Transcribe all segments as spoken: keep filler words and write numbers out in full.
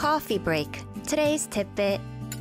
Coffee break. Today's tidbit.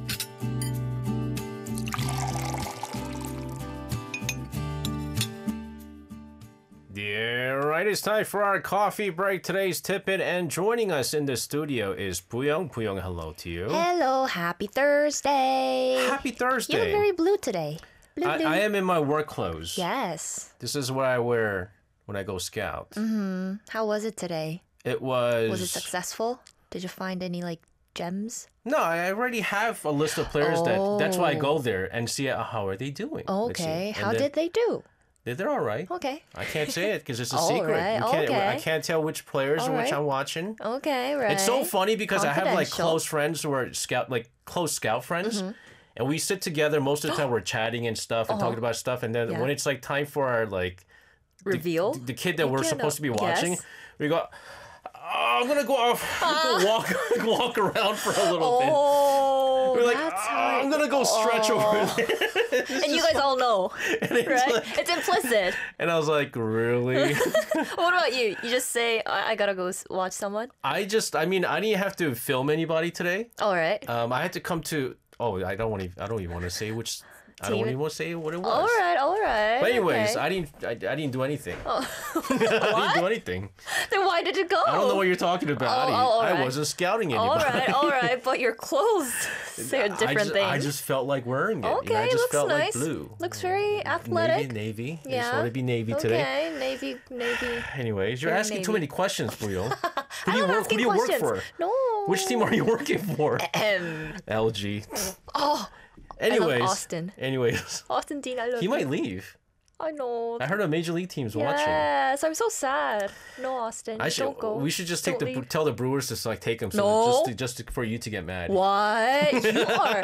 Yeah, right. It's time for our coffee break. Today's tidbit, and joining us in the studio is Booyoung. Booyoung, hello to you. Hello, happy Thursday. Happy Thursday. You look very blue today. Blue, I, blue. I am in my work clothes. Yes. This is what I wear when I go scout. Mm-hmm. How was it today? It was... Was it successful? Did you find any, like, gems? No, I already have a list of players that... That's why I go Oh. there and see uh, how are they doing. Let's see. Okay. And How then- did they do? They- They're all right. Okay. I can't say it because it's a All secret. right, You can't, okay. I can't tell which players All or which right. I'm watching. Okay, right. It's so funny because I have like Confidential. close friends who are scout, like close scout friends, Mm-hmm. and we sit together most of the time. We're chatting and stuff and talking about stuff, and then Uh-huh. Yeah. when it's like time for our like the- Reveal? the, the kid that You we're can, supposed to be uh, watching, yes. we go. Oh, I'm gonna go off, go walk, walk around for a little bit. Oh, We're like, that's "Oh, how I'm it- gonna go stretch over there. And you guys all know, And it's right? like- It's implicit. and I was like, really? What about you? You just say, I, I gotta go s- watch someone? I just, I mean, I didn't have to film anybody today. All right. Um, I had to come to. Oh, I don't want to. I don't even want to say which. I don't Team? even want to say what it was. all right, all right. But anyways, okay. I didn't. I, I didn't do anything. I didn't do anything. Then why did you go? I don't know what you're talking about. Oh, I, didn't- oh, all I right. wasn't scouting anybody. All right, all right, but your clothes say a I different just, thing. I just felt like wearing it. okay, you know, I just looks felt nice. like blue. Looks very athletic. Navy, navy. I Yeah. just want to be navy okay, today. navy, navy. Anyways, you're Very asking too navy. many questions, Brio. Who do you I'm work? Who asking do you work questions. for? No. Which team are you working for? Ahem. L G. Oh, Anyways, Austin. Anyways, Austin Dean, I love he you. might leave. I know. I heard a major league team's watching. Yes, I'm so sad. No, Austin, I should. don't go. We should just take Don't the leave. tell the Brewers to like take him. So No. just to, just to, for you to get mad. What? You are.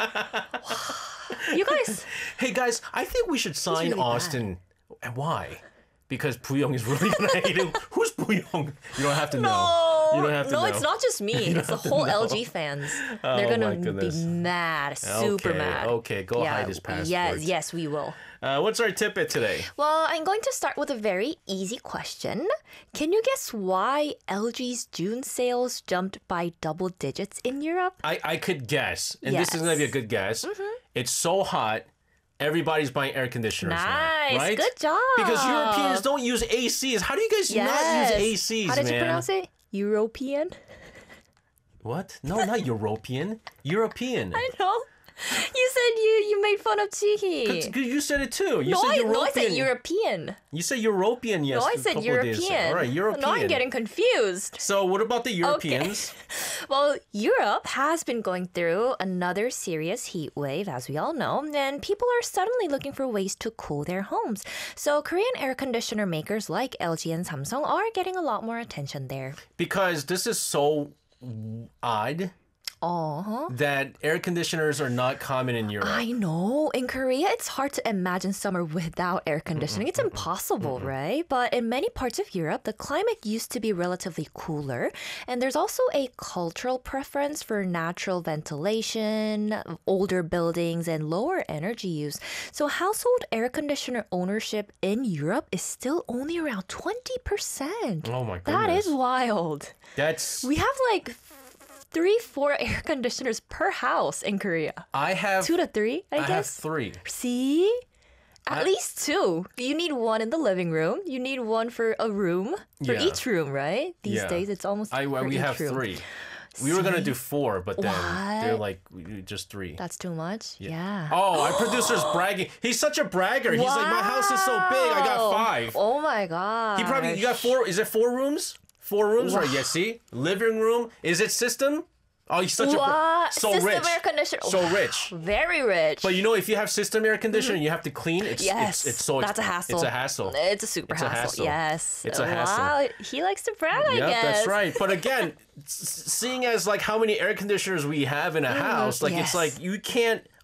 You guys. Hey guys, I think we should sign really Austin. And why? Because Booyoung is really gonna hate him. Who's Booyoung? You don't have to know. No, You don't have to no, know. it's not just me. It's the whole L G fans. They're Oh, gonna my be goodness. mad, super Okay, mad. okay, go hide his passport. Yes, yes, we will. Uh, what's our tidbit today? Well, I'm going to start with a very easy question. Can you guess why L G's June sales jumped by double digits in Europe? I, I could guess, and this is Yes. gonna be a good guess. It's so hot, everybody's buying air conditioners Nice, now, right? good job. Because Europeans don't use A Cs. How do you guys not use A Cs, How did man? you pronounce it? European? What? No, not European. European. I know. You said you, you made fun of Chihi. You said it too. You No said I, European. no, I said European. You said European, yes. No, I a said couple of days ago. European. All right, European. No, I'm getting confused. So what about the Europeans? Well, Europe has been going through another serious heat wave, as we all know, and people are suddenly looking for ways to cool their homes. So Korean air conditioner makers like L G and Samsung are getting a lot more attention there. Because this is so odd Uh-huh. that air conditioners are not common in Europe. I know. In Korea, it's hard to imagine summer without air conditioning. It's impossible, right? But in many parts of Europe, the climate used to be relatively cooler. And there's also a cultural preference for natural ventilation, older buildings, and lower energy use. So household air conditioner ownership in Europe is still only around twenty percent. Oh my That goodness. is wild. That's We have like three, four air conditioners per house in Korea. I have Two to three, I, I have guess. three. See? At I- least two. You need one in the living room. You need one for a room. For Yeah. each room, right? These Yeah. days, it's almost I for we each have room. three. We were gonna do four, but then What? they're like we- just three. That's too much? Yeah. Oh, our producer's bragging. He's such a bragger. He's like, my house is so big. I got five. Oh my god. He probably you got four. Is it four rooms? Four rooms, right? Yeah. See, living room. Is it system? Oh, he's such a What? so System rich. air conditioner. So rich. Very rich. But you know, if you have system air conditioning, you have to clean. It's Yes, it's, it's so that's a hassle. It's a hassle. It's a super It's a hassle. hassle. Yes. It's a hassle. Wow, he likes to brag, I Yep, guess. that's right. But again, s- seeing as like how many air conditioners we have in a house, like it's Mm, yes. like you can't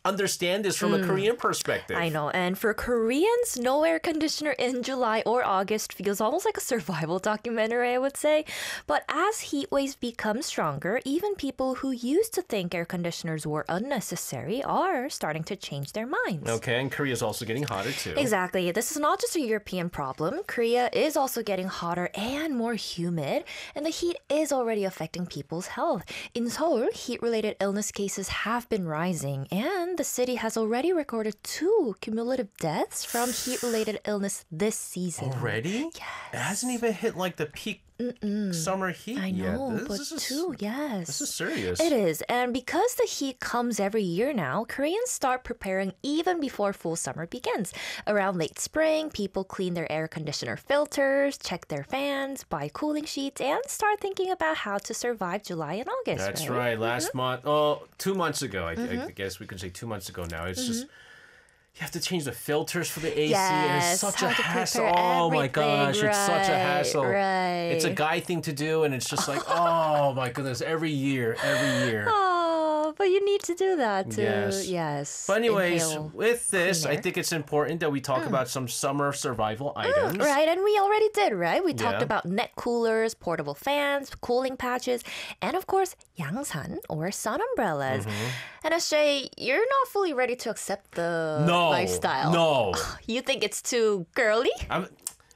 understand this from a Korean perspective. I know. And for Koreans, no air conditioner in July or August feels almost like a survival documentary, I would say. But as heat waves become stronger, even people who used to think air conditioners were unnecessary are starting to change their minds. Okay, and Korea's also getting hotter too. Exactly. This is not just a European problem. Korea is also getting hotter and more humid, and the heat is already affecting people's health. In Seoul, heat-related illness cases have been rising, and the city has already recorded two cumulative deaths from heat-related illness this season. Already? Yes. It hasn't even hit like the peak summer heat I yet. know, This, but this is, two, yes. This is serious. It is. And because the heat comes every year now, Koreans start preparing even before full summer begins. Around late spring, people clean their air conditioner filters, check their fans, buy cooling sheets, and start thinking about how to survive July and August. That's right. right. Last Mm-hmm. month, oh, two months ago, I, I guess we could say two months ago now. It's Mm-hmm. just, you have to change the filters for the A C. and Yes, it's such how a to hassle. prepare Oh my gosh, everything. it's such a Right, hassle. right. It's a guy thing to do, and it's just like, oh my goodness, every year, every year. Oh, but you need to do that too. Yes. Yes. But anyways, Inhale. with this, I cleaner. think it's important that we talk about some summer survival items. Right, and we already did, right? We talked Yeah. about neck coolers, portable fans, cooling patches, and of course, yangsan or sun umbrellas. And Ashay, you're not fully ready to accept the No, lifestyle. no. You think it's too girly? I'm,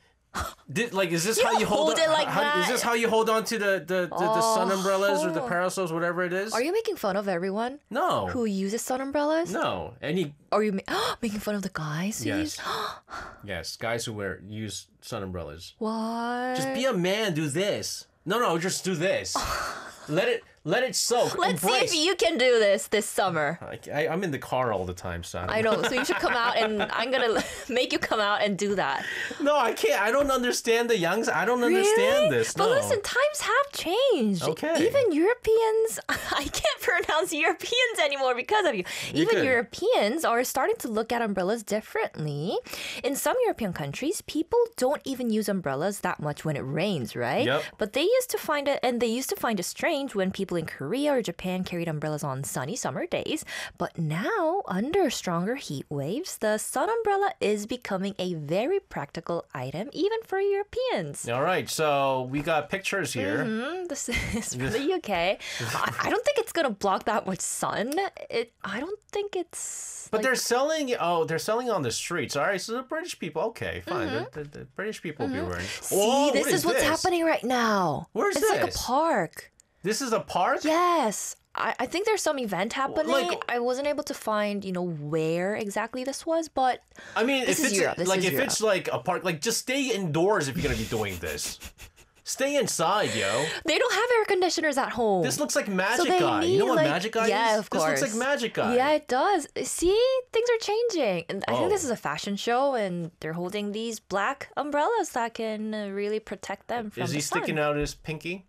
did, like, is this You how you hold, hold on, it like how- that. Is this how you hold on to the the, the, the sun umbrellas or the Oh. parasols, whatever it is? Are you making fun of everyone No. who uses sun umbrellas? No. Any Are you ma- making fun of the guys who use? yes. yes, guys who wear use sun umbrellas. What? Just be a man, do this. No, no, just do this. let it let it soak. Let's Embrace. see if you can do this this summer. I, I, I'm in the car all the time, son. I know, so you should come out and I'm gonna make you come out and do that. No, I can't. I don't understand the youngs. I don't understand this. But no. listen, times have changed. Okay. Even Europeans, I can't pronounce Europeans anymore because of you. You Even could. Europeans are starting to look at umbrellas differently. In some European countries, people don't even use umbrellas that much when it rains, right? Yep. But they used to find it, and they used to find it strange when people in Korea or Japan carried umbrellas on sunny summer days. But now, under stronger heat waves, the sun umbrella is becoming a very practical item, even for Europeans. All right, so we got pictures here. Mm, this is from the U K. I, I don't think it's gonna block that much sun. It. I don't think it's. But like- they're selling. Oh, they're selling on the streets. All right, so the British people. Okay, fine. The, the, the British people will be wearing. See, Whoa, this what is, what's this? happening right now. Where's it's like a this? park. This is a park. Yes. I, I think there's some event happening. like- I wasn't able to find, you know, where exactly this was, but I mean, This if is it's Europe, this like is if Europe. it's like a park, like just stay indoors if you're gonna be doing this. Stay inside, yo. they don't have air conditioners at home. This looks like Magic so they Guy. need, You know what like- Magic Guy yeah, is? of course. This looks like Magic Guy. Yeah, it does. See, things are changing. And I Oh. think this is a fashion show, and they're holding these black umbrellas that can uh, really protect them from Is he the sun. sticking out his pinky?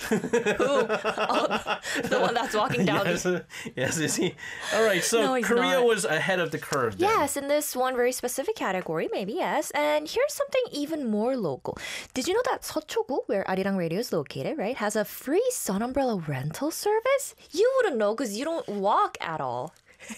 The one that's walking down. Yes, yes, is he? All right, so No, he's Korea not. was ahead of the curve then. Yes, in this one very specific category, maybe yes. And here's something even more local. Did you know that Seochogu, where Arirang Radio is located, right, has a free sun umbrella rental service? You wouldn't know because you don't walk at all.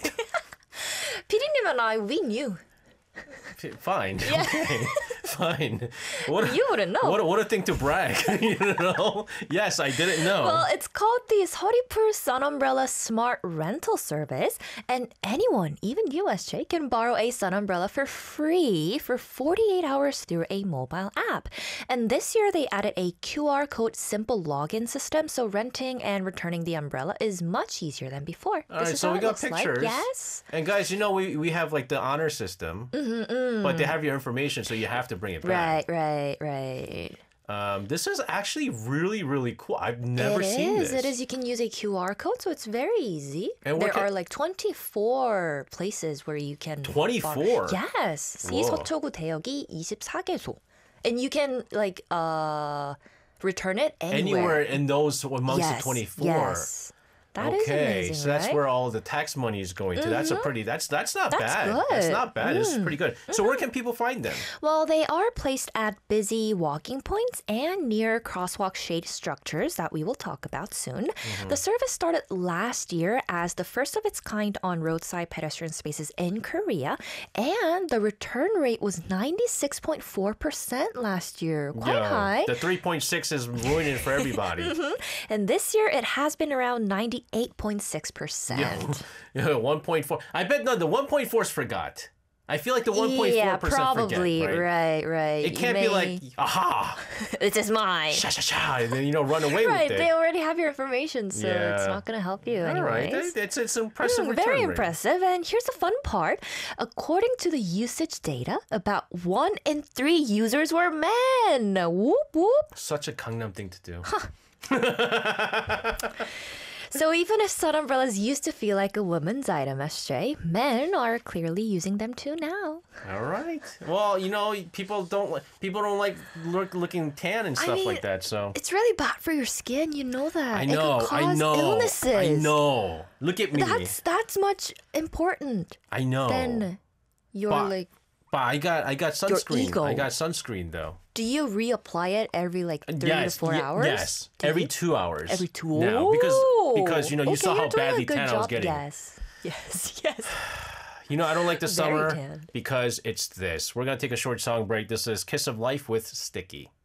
피디님 and I, we knew. F- Fine. Okay. Fine. What, You wouldn't know. What, a- what a thing to brag. You know? Yes, I didn't know. Well, it's called the Soripur Sun Umbrella Smart Rental Service, and anyone, even you, S J, can borrow a sun umbrella for free for forty-eight hours through a mobile app. And this year they added a Q R code simple login system, so renting and returning the umbrella is much easier than before. All this right, is so how we it got looks like. pictures. Yes. And guys, you know we, we have like the honor system, Mm-hmm, but they have your information, so you have to bring it back. Right, right, right. Um, this is actually really, really cool. I've never It seen is. this. It is. You can use a Q R code, so it's very easy. And what there can- are like twenty-four places where you can. twenty-four? borrow- Yes. See Whoa. 서초구 대역이 이십사 개소. And you can like uh return it anywhere. Anywhere in those amongst yes, the twenty-four. Yes. That is okay, amazing, so that's right? where all the tax money is going to. That's a pretty. That's that's not That's bad. good. That's not bad. This is Mm. pretty good. So where can people find them? Well, they are placed at busy walking points and near crosswalk shade structures that we will talk about soon. The service started last year as the first of its kind on roadside pedestrian spaces in Korea, and the return rate was ninety-six point four percent last year. Quite Yo, high. The three point six is ruining it for everybody. And this year it has been around ninety-eight point six percent. Yeah, one point four. I bet no, the one point four is forgot. I feel like the one point four Yeah, percent probably. forget, right? Right, right. It You can't be may- like, aha, This is mine. sha sha sha, and then, you know, run away Right, with they it. already have your information, so it's Yeah. not going to help you All right, anyways. that- it's, it's impressive Mm, return very rate. impressive. And here's the fun part. According to the usage data, about one in three users were men. Whoop, whoop. Such a Gangnam thing to do. So even if sun umbrellas used to feel like a woman's item, S J, men are clearly using them too now. All right. Well, you know, people don't like people don't like look, looking tan and I stuff mean, like that. So It's really bad for your skin, you know that. I It know, can cause I know, illnesses. I know. Look at me. That's that's much important I know. than your But- like. But I got I got sunscreen. ego. I got sunscreen though. Do you reapply it every like three yes, to four ye- hours? Yes, Do every you? two hours. Every two. Now, because because you know you Okay, saw you're how doing a badly good tan I was job. getting. Yes, yes, yes. You know I don't like the Very summer tan. because it's this. We're gonna take a short song break. This is "Kiss of Life" with Sticky.